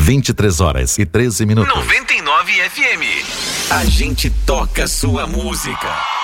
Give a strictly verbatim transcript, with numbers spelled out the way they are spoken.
vinte e três horas e treze minutos. noventa e nove F M. A gente toca sua música.